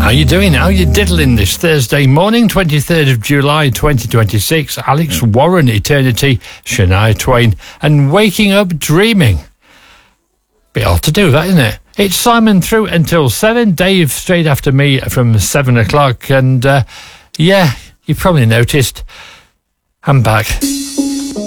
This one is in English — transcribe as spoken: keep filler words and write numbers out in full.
How you doing? How you diddling this Thursday morning, twenty-third of July twenty twenty-six? Alex Warren, Eternity, Shania Twain, and Waking Up Dreaming. Bit odd to do that, isn't it? It's Simon through until seven, Dave straight after me from seven o'clock, and uh, yeah, you've probably noticed I'm back.